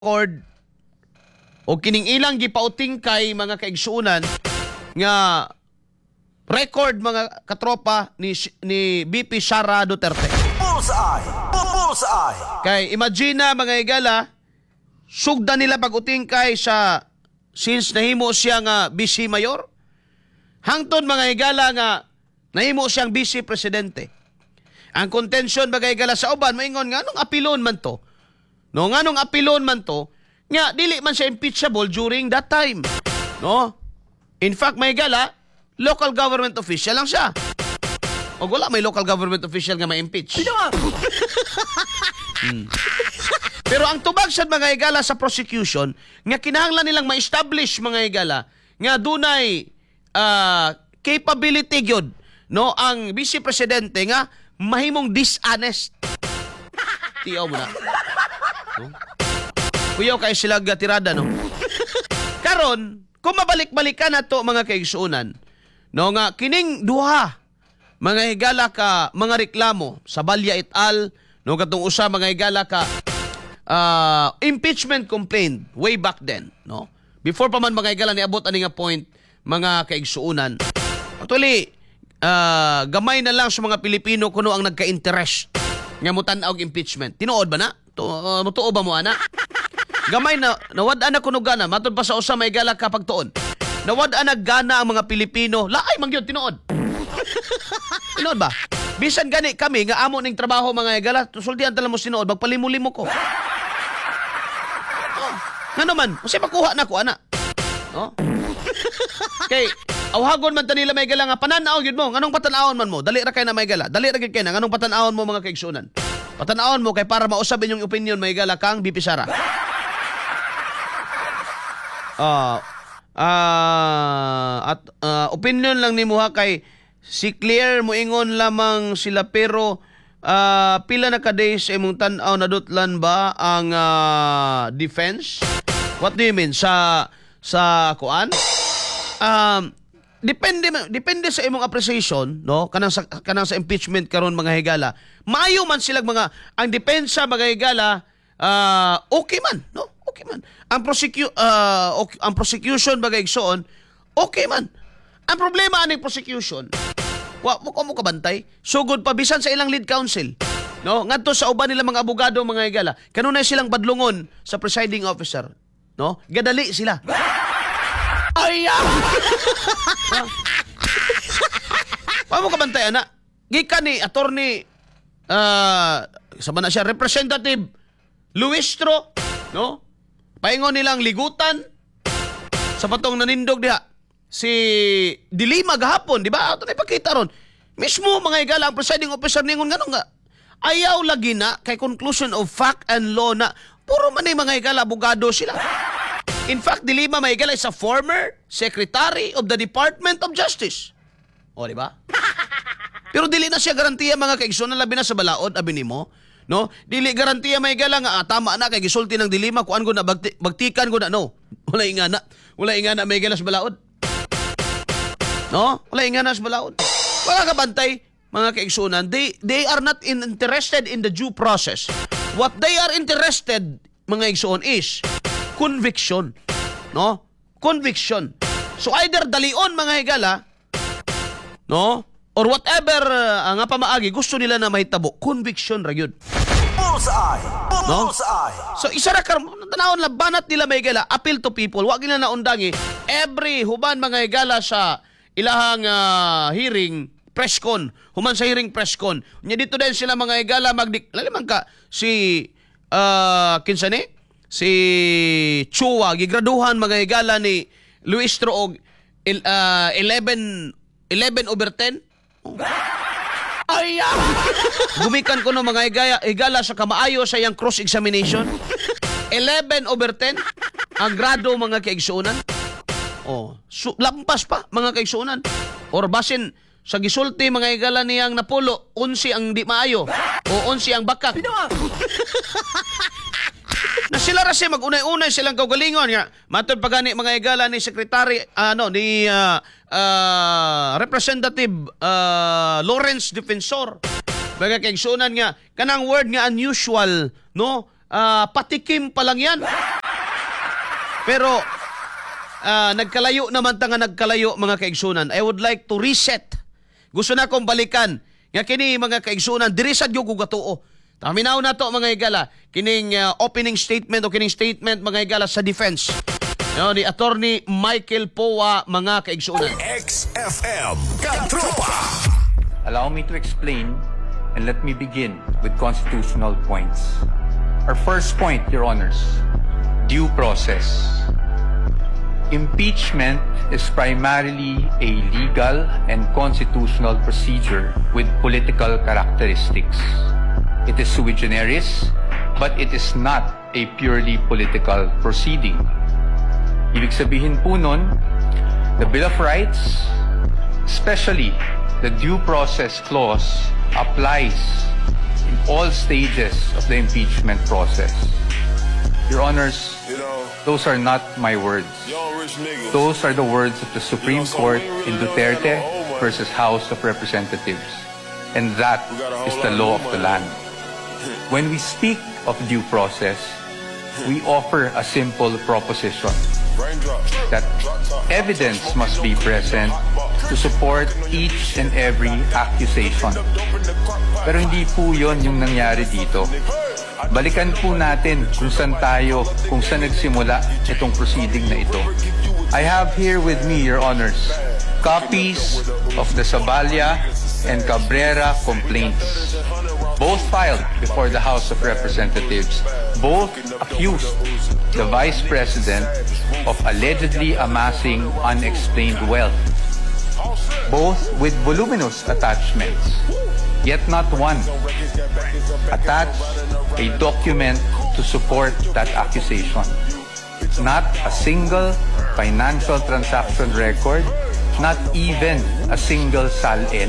record o kining ilang gipauting kay mga kaigsuunan nga record mga katropa ni BP Sara Duterte. Bullseye! Bullseye! Kay imagine na mga igala, sugda nila pag-uting kay sa since nahimo siya nga vice mayor, hangtod mga igala nga nahimo siyang vice presidente. Ang contention mga igala sa uban maingon nga anong apilon man to. No, nganong apilon man to, nga dili man siya impeachable during that time. No? In fact, may gala, local government official lang siya. O wala may local government official nga ma-impeach. Pero ang tubag sa mga igala sa prosecution, nga kinahanglan nilang ma-establish mga igala, nga dunay capability gyud no ang vice presidente nga mahimong dishonest. Tiyaw mo na. No? Kuyaw kayo sila tirada, no? Karon, kung mabalik-balikan na to mga kaigsuunan, no nga, kining duha, mga higala ka, mga reklamo, sa Balya et al., no, katong usa, mga higala ka, impeachment complaint, way back then, no? Before pa man mga higala niabot ani nga point, mga kaigsuunan, actually, gamay na lang sa mga Pilipino kuno ang nagka-interest nga mutan-og impeachment. Tinuod ba na? Mutuo ba mo, ana? Gamay na, nawad-an na kuno gana, matod pa sa usa may gala kapag tuon. Nawad-an na gana ang mga Pilipino, laay mangyod, tinuod. Tinuod ba? Bisan gani kami, nga amo ning trabaho mga gala, sultihan tala mo sinuod, magpalimu-limo ko. Oh, nga naman, kasi makuha na ko, ana. No? Okay, awhagon man tanila may gala nga, pananaw yun mo, nganong patanawon man mo, dali ra kay na may gala, dali ra kay na, nganong patanawon mo mga kaigsunan. Patanawon mo kay para mausab inyong opinion may gala kang BP Sara. Opinion lang ni Muha kay si Claire moingon lamang sila pero pila na ka days imong tan-aw nadutlan ba ang defense? What do you mean sa kuan? Depende sa imong appreciation, no? Kanang sa impeachment karon mga higala. Maayo man silang mga ang depensa mga higala okay man, no? Okay man. Ang prosecution bagay igsoon, okay man. Ang problema aning prosecution, wa mo kabantay, sugod pa bisan sa ilang lead counsel. No, ngadto sa uban nila mga abogado mga higala, kanunay silang badlungon sa presiding officer, no? Gadali sila. Ay! Wa mo kabantay ana. Gikan ni attorney sama na siya representative Luistro, no? Paingon nilang ligutan sa patong nanindog diha. Si Dilima gahapon, di ba? Ato na ipakita ron. Mismo mga higala ang presiding officer ningon nganong nga ayaw lagi na kay conclusion of fact and law na puro man ay mga higala abogado sila. In fact, Dilima may higala is a former secretary of the Department of Justice. O, di ba? Pero dili na siya garantiya mga kaigsunan labi na sa balaod abi nimo. No? Dili garantiya may gala nga tama na kay gisulti ng Dilima kuan ko na bagtikan ko na no. Wala ingana may gala sa balaod. No? Wala ingana sa balaod. Wala ka bantay mga kaigsunan. They are not interested in the due process. What they are interested mga igsuon is conviction. No? Conviction. So either dalion mga higala, no? Or whatever nga pamaagi gusto nila na mahitabo, conviction ra gyud. Bullseye! No? Bullseye! So isa ra karon tanawon la banat nila may higala, appeal to people. Wa nila naundangi every human mga higala sa ilahang hearing press con. Human sa hearing press con. Nya dito din sila mga higala lalimang ka si kinsa ni? Si Chua gigraduhan mga higala ni Luistro og 11/10. Ay! Gumikan ko no mga higala sa kamaayo sa iyang cross-examination. 11/10 ang grado mga kaigsuunan. Oh, lampas pa mga kaigsuunan. Or basin sa gisulti mga higala niyang napulo, 11 ang di maayo o 11 ang bakak. Na sila ra siya mag-unay-unay silang kaugalingon nga matod pagani mga higala ni secretary ni representative Lawrence Defensor. Baga kaigsunan nga kanang word nga unusual, no? patikim pa lang yan. Pero nagkalayo naman nagkalayo mga kaigsunan. I would like to reset. Gusto na akong balikan nga kini mga kaigsunan diri sa gyud ko gatuo. Taminaw na to mga higala kining opening statement o kining statement mga higala sa defense. No, ni Attorney Michael Powa mga kaigsunan. XFM Katropa. Allow me to explain, and let me begin with constitutional points. Our first point, Your Honors, due process. Impeachment is primarily a legal and constitutional procedure with political characteristics. It is sui generis, but it is not a purely political proceeding. Ibig sabihin po nun, the Bill of Rights, especially the due process clause, applies in all stages of the impeachment process. Your Honors, those are not my words. Those are the words of the Supreme Court in Duterte versus House of Representatives. And that is the law of the land. When we speak of due process, we offer a simple proposition that evidence must be present to support each and every accusation. Pero hindi po yon yung nangyari dito. Balikan po natin kung saan nagsimula itong proceeding na ito. I have here with me, Your Honors, copies of the Zabalia and Cabrera complaints, both filed before the House of Representatives. Both accused the Vice President of allegedly amassing unexplained wealth, both with voluminous attachments. Yet not one attached a document to support that accusation. Not a single financial transaction record, not even a single SALN.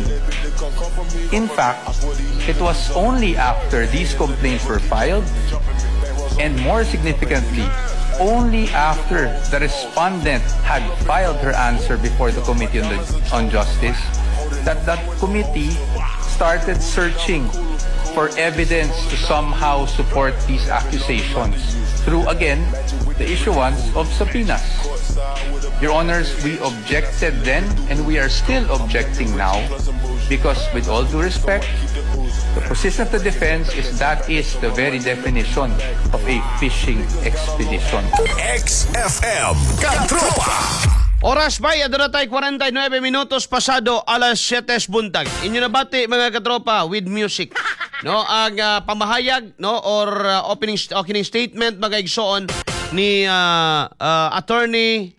In fact, it was only after these complaints were filed, and more significantly, only after the respondent had filed her answer before the Committee on Justice, that committee started searching for evidence to somehow support these accusations through, again, the issuance of subpoenas. Your Honors, we objected then and we are still objecting now because, with all due respect, the position of the defense is that is the very definition of a fishing expedition. XFM Katropa. Oras ba? Adara tayo 49 minutos pasado alas 7 buntag. Inyo nabati mga katropa with music. No, ang pamahayag no or opening statement mga igsoon ni Attorney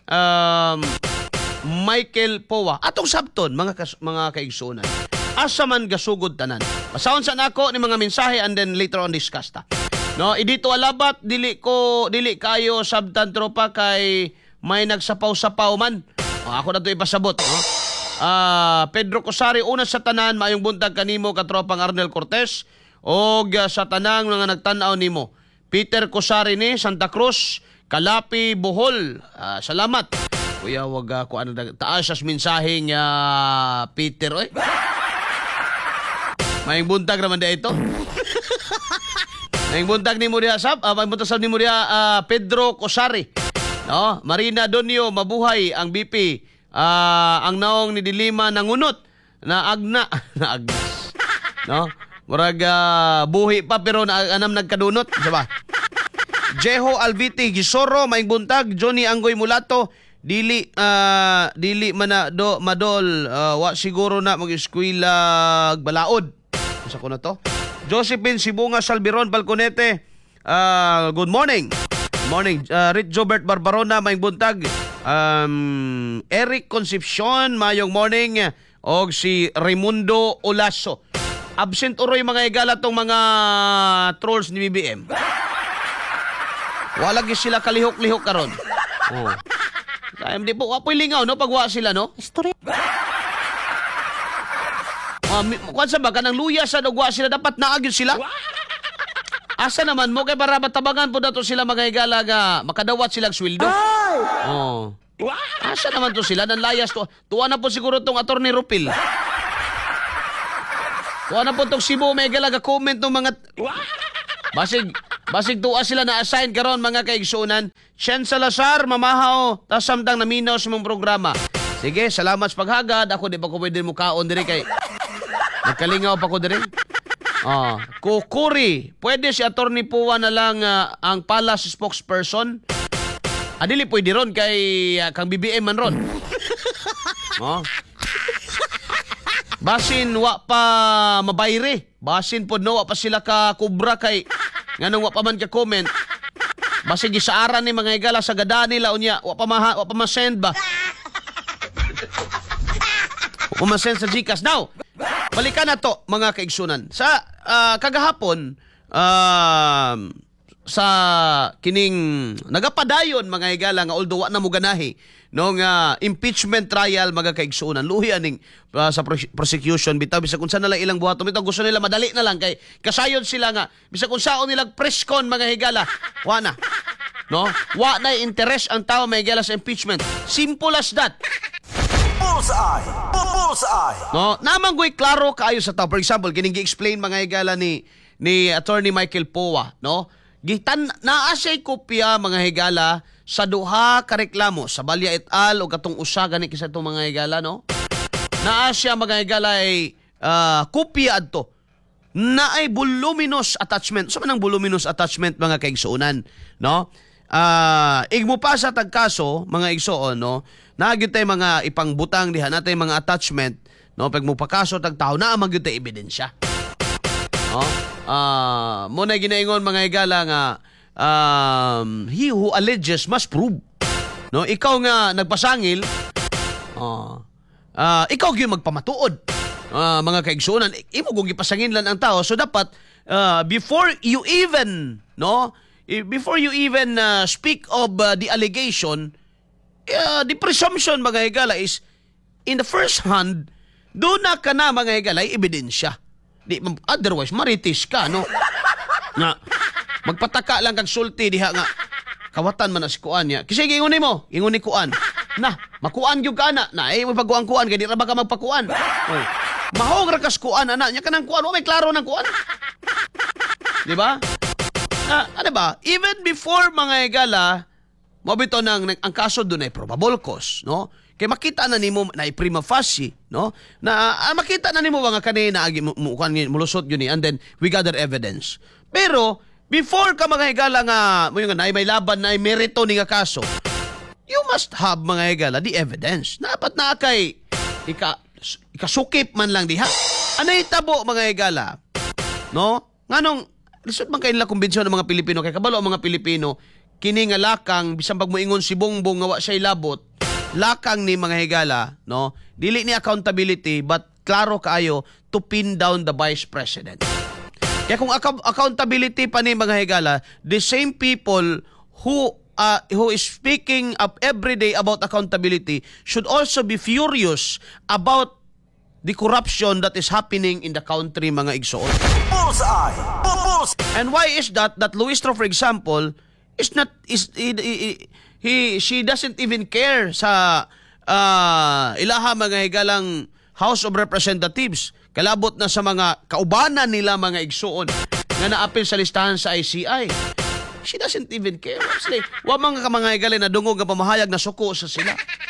Michael Powa. Atong sabton mga kaigsuonan. Asa man gasugod tanan. Pasahon sa nako ni mga mensahe and then later on discuss ta. No, idito alabat dili kayo sabtan tropa kay may nagsapaw-sapaw man. Ako na ito ipasabot. No? Pedro Cosari, una sa tanan, maayong buntag kanimo katropang Arnel Cortez, o sa tanang mga nagtanaw nimo. Peter Cosari ni Santa Cruz, Kalapi, Bohol. Salamat. Kuya, wag ako taas as mensahe niya Peter. Oy. Maayong buntag naman ito. Maayong buntag ni Muria Sab, maayong buntag ni Muria Pedro Cosari. No, Marina Donio, mabuhay ang BP. Ang naong ni Dilima nangunot na agnas. No? Murag buhi pa pero anam nagkadunot, diba? Jeho Alviti Gisoro, maing buntag, Johnny Anggoy Mulato, dili madol, wa siguro na mag-eskwela balaod. Sa ko na to. Josephine Sibunga Salbiron Balconete. Good morning. Morning, Rich Jobert Barbarona, maing buntag. Eric Concepcion, mayong morning. O si Raimundo Olaso. Absent uroy mga igala tong mga trolls ni BBM. Walagi sila kalihok-lihok karon. Oh. Di po, wapoy lingaw, no? Pagwa sila, no? Istorya. Kung sa ba, kanang luya sa nagwa sila, dapat naagil sila. Asa naman mo kay para matabangan po dato sila mga higala nga makadawat silang sweldo. Oh. Asa naman to sila nan layas to. Tuwa na po siguro tong Attorney Rupil. Tuwa na po tong Cebu may higala ga comment ng mga basig Basig tuwa sila na-assign karon mga kaigsunan. Chen Salazar, mamahaw, tas samtang naminaw sa mong programa. Sige, salamat sa paghagad. Ako di pa ko pwede mo kaon diri kay nagkalingaw pa ko diri. Kukuri, pwede si Attorney Puwa na lang ang Palace spokesperson? Adili pwede ron kay kang BBM man ron. Basin wa pa mabayre. Basin pod no wa pa sila ka kubra kay nganong wa pa man ka comment. Basin gisaaran ni mga higala sa gada nila unya wa pa ma-send ba. Wa ma-send sa GCash. Now, balikan na to mga kaigsunan. Sa kagahapon sa kining nagapadayon mga higala nga although wa na mo ganahi nung impeachment trial mga kaigsunan luhi aning sa prosecution bitaw bisag unsa na lang ilang buhaton bitaw gusto nila madali na lang kay kasayod sila nga bisag unsaon nila preskon mga higala wa na wa na interest ang tao mga higala sa impeachment, simple as that. Bullseye! Bullseye! Namang goy klaro kaayo sa tao. For example, kining gi-explain mga higala ni Attorney Michael Powa, naa siya'y kopya mga higala sa duha ka reklamo sa Balya et al. O katong usa gani kisa itong mga higala, naa siya mga higala ay kopya adto na ay voluminous attachment. So manang voluminous attachment mga kaigsuunan, igmo pa sa tagkaso mga igsuon, naagid tay mga ipangbutang diha natay mga attachment, pag mo pakaso tag tawo naa magyud tay ebidensya. Mo na ginaingon mga higala nga he who alleges must prove. Ikaw nga nagpasangil, ikaw gyud magpamatuod. Mga kaigsunan, imo kung gipasangin lang ang tao, so dapat before you even speak of the allegation, the presumption mga higala is in the first hand, doon na ka na mga higala ay ebidensya. Otherwise, maritis ka, nga, magpataka lang kag sulti diha nga, kawatan man na si kuan niya. Kasi ingon ni kuan. Na, makuan gyud ka na mo pagkuan kuan, kaya di ra ba ka magpakuan. Mahog ra kas kuan, ana, nya kanang kuan, may klaro ng kuan. Di ba? Ano ba? Even before mga higala, mabito ang kaso doon ay probable cause, kay makita na nimo na prima facie, na makita na nimo nga kanina agi mulusot yun and then we gather evidence. Pero before ka mga higala nga may laban na merito ni nga kaso, you must have mga higala the evidence. Dapat na kay ikasukip man lang diha. Anay tabo mga higala, nganong lisod man kay nila kumbensyon ng mga Pilipino kay kabalo ang mga Pilipino kini nga lakang bisan pag moingon si Bongbong nga wa siya labot, lakang ni mga higala, dili ni accountability but klaro kaayo to pin down the vice president. Kaya kung accountability pa ni mga higala, the same people who is speaking up every day about accountability should also be furious about the corruption that is happening in the country mga igsoon. Bullseye! And why is that Luistro, for example, she doesn't even care sa ilaha mga higalang House of Representatives, kalabot na sa mga kaubanan nila mga igsuon nga naapil sa listahan sa ICI. She doesn't even care. Actually, wa mga higalin na dungog nga pamahayag na suko sa sila,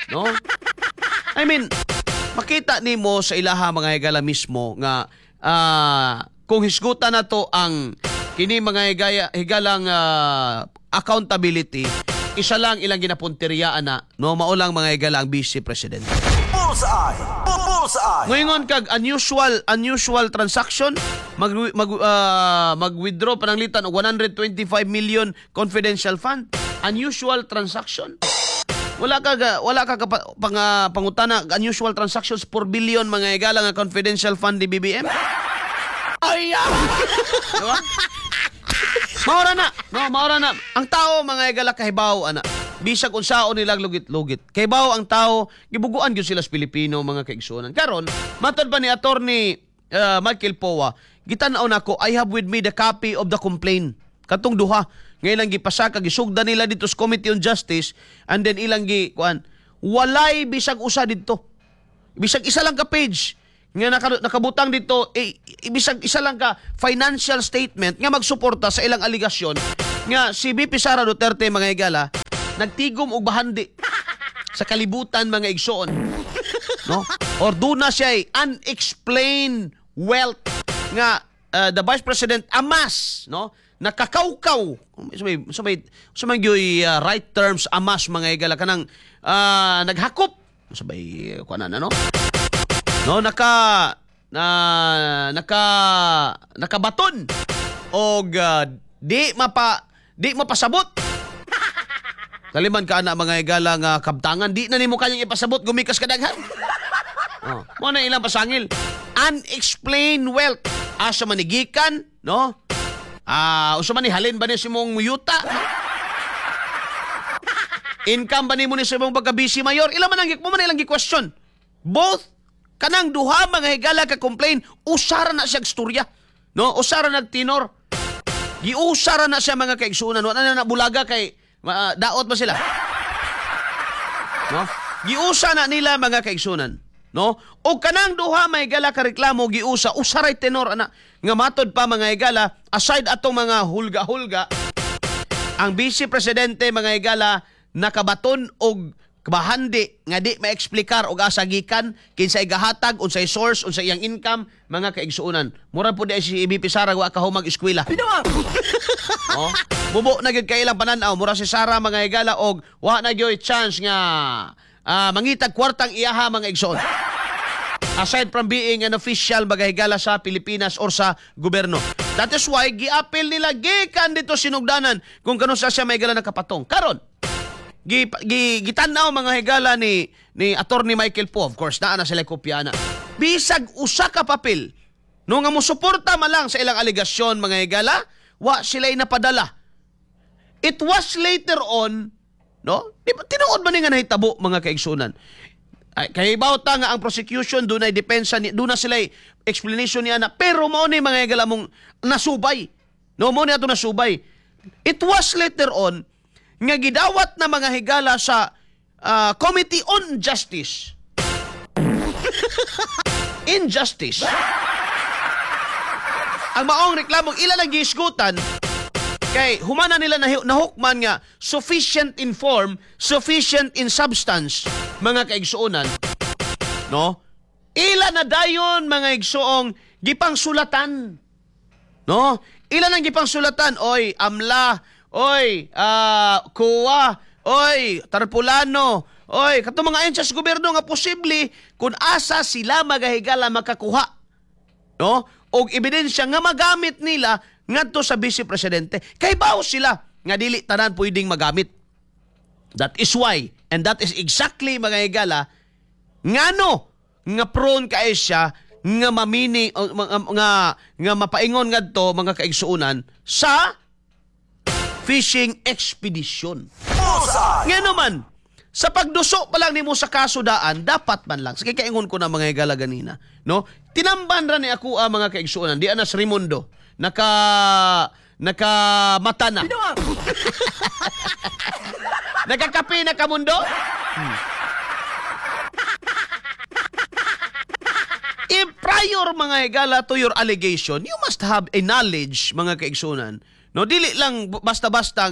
I mean, makita nimo sa ilaha mga higala mismo nga kung hisgutan na to ang kini mga higalang accountability, isa lang ilang ginapunteriaan na maulang mga higalang vice president. Bullseye! Bullseye! Ngayon kag unusual transaction, mag-withdraw pananglitan og 125 million confidential fund. Unusual transaction. Wala ka pangutana unusual transactions 4 billion mga higala nga confidential fund ni BBM. Ay! Diba? Maura na. Ang tao mga higala kahibaw ana. Bisag unsaon nilang lugit-lugit. Kahibaw ang tao, gibuguan gyud sila sa Pilipino mga kaigsunan. Karon, matod ba ni Attorney Michael Powa, gitan-aw nako, I have with me the copy of the complaint. Katong duha, ngayon lang gipasaka, gisugda nila dito sa Committee on Justice, and then ilang walay bisag usa dito. Bisag isa lang ka page. nga nakabutang dito ibisag isa lang ka financial statement nga magsuporta sa ilang aligasyon nga si VP Sara Duterte mga higala nagtigom og bahandi sa kalibutan mga igsoon, no? Or duna siya unexplained wealth nga the Vice President amas, no? Nakakaukaw sabay right terms amas mga higala kanang naghakop sabay kuanan no? No, nakabaton og di mapasabot. Kaliman ka na mga higala nga kabtangan, di na nimo kanyang ipasabot gumikas kadaghan. Oh, mo na ilang pasangil. Unexplained wealth. Asa manigikan, no? Usa man ni halin ba ni simong muyuta? Income ba nimo ni simong pagka-busy mayor? Ila man mo man ilang gi-question. Both kanang duha mga higala ka complain, usara na siya istorya. No, usara nagtinor. Giusara na siya mga kaigsunan. Wala na bulaga kay daot ba sila? No? Giusa na nila mga kaigsunan. No? O kanang duha may higala ka reklamo giusa, usaray tenor ana. Nga matod pa mga higala, aside atong mga hulga-hulga, ang Vice Presidente mga higala nakabaton og kabahandi nga di maeksplikar og asa gikan kinsay gahatag unsay source unsay iyang income mga kaigsuonan. Mura po di si VP Sara wa ka humag eskwela. Oh, bubo na gyud kay ilang pananaw mura si Sara mga higala og wa na gyud chance nga mangitag kwartang iyaha mga igsoon. Aside from being an official mga higala sa Pilipinas or sa gobyerno. That is why giapil nila gikan dito sinugdanan kung kano sa siya may higala nakapatong. Karon gitanaw mga higala ni Attorney Michael Poe, of course naa na sila kopya na bisag usa ka papel no nga mosuporta man lang sa ilang aligasyon mga higala wa sila napadala. It was later on, no, tinuod man nga nahitabo mga kaigsunan. Kay bawta nga ang prosecution dunay depensa ni duna sila explanation niya na pero mao ni mga higala mong nasubay, no, mao ni ato nasubay. It was later on nga gidawat na mga higala sa Committee on Justice. Injustice. Ang maong reklamong ilan ang giisgutan kay humana nila nahukman nga sufficient in form, sufficient in substance mga kaigsuonan. No? Ila na dayon mga igsuong gipang sulatan. No? Ila nang gipang sulatan, oy, amla, oy, kuwa, oy, tarpulano, oy, katong mga ensya sa gobyerno nga posible kung asa sila magahigala makakuha, no? Og ebidensya nga magamit nila ngadto sa Vice Presidente. Kay bawo sila nga dili tanan pwedeng magamit. That is why, and that is exactly mga higala, ngano nga prone kay siya nga mamini nga mapaingon ngadto mga kaigsuonan sa fishing expedition. Nga naman, sa pagduso pa lang nimo sa kaso daan, dapat man lang. Sige, kaingon ko na mga higala ganina. No? Tinamban ra ni ako mga kaigsuonan. Di anas Raimundo. Nakamata na. Nagkakape na kamundo? Prior mga higala to your allegation, you must have a knowledge mga kaigsuonan. No, dili lang basta-basta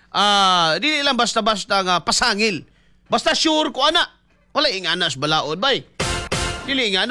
nga pasangil. Basta sure ko ana. Wala inganas balaod bay. Dili ingana.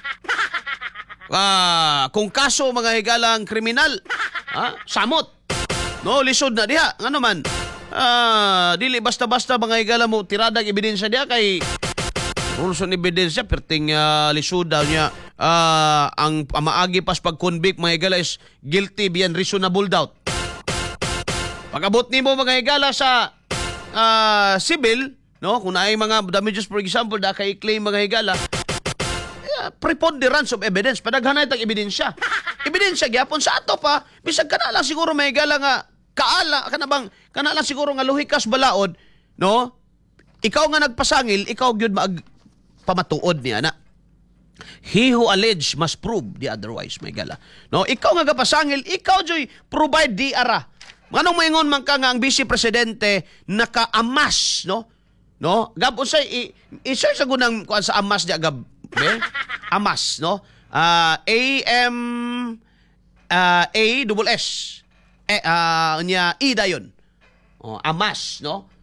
Kung kaso mga higalang kriminal, samot. No, lisod na diha. Ngano man? Dili basta-basta mga higala mo tiradag ebidensya diha kay rules on ebidensya perting lisod daw niya. Ang maagi pas pag-convict mga higala is guilty beyond reasonable doubt. Pag-abot nimo mga higala sa civil, no, kung naay mga damages for example da kay claim mga higala, preponderance of evidence, padaghanay tag ebidensya. Ebidensya gyapon sa ato pa, bisag kana lang siguro may higala nga kaala kana lang siguro nga luhikas balaod, no? Ikaw nga nagpasangil, ikaw gyud pamatuod niya na. He who allege must prove the otherwise, may gala. No, ikaw nga gapasangil, ikaw joy provide di ara. Manong moingon man ka nga ang Vice Presidente nakaamas, no? No? Gab unsay i-search sa gunang kuan sa amas dia gab Be? Amas, no? A double S. Ida yun. Amas, no?